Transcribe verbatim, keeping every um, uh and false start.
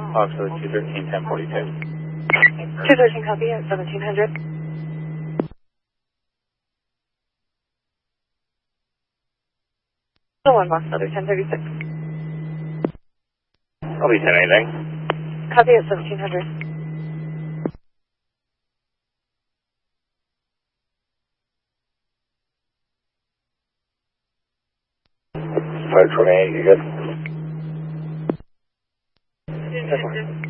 Foxtrot two thirteen, ten forty-two. two thirteen copy at seventeen hundred. One box, other ten thirty-six. I'll be ten anything. Copy at seventeen hundred. five twenty-eight, you good? Yes,